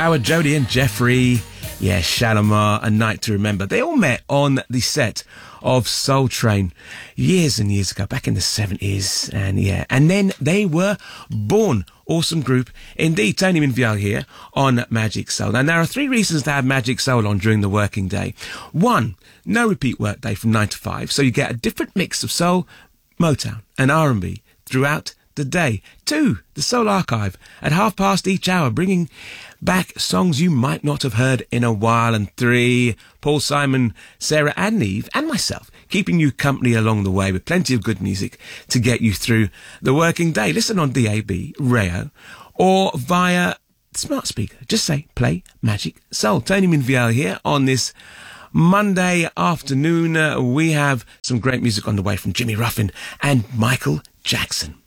Howard, Jody and Jeffrey. Yeah, Shalimar, A Night to Remember. They all met on the set of Soul Train years and years ago, back in the 70s. And then they were born. Awesome group indeed. Tony Minvial here on Magic Soul. Now, there are 3 reasons to have Magic Soul on during the working day. 1, no repeat work day from 9 to 5, so you get a different mix of soul, Motown and R&B throughout the day. 2, the Soul Archive at past each hour, bringing back songs you might not have heard in a while. And 3, Paul Simon, Sarah and Eve and myself, keeping you company along the way with plenty of good music to get you through the working day. Listen on DAB, Rayo, or via smart speaker. Just say, play Magic Soul. Tony Minvial here on this Monday afternoon. We have some great music on the way from Jimmy Ruffin and Michael Jackson.